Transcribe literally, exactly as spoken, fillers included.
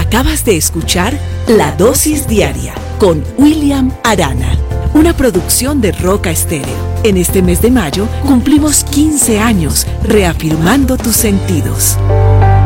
Acabas de escuchar La Dosis Diaria con William Arana, una producción de Roca Estéreo. En este mes de mayo cumplimos quince años reafirmando tus sentidos.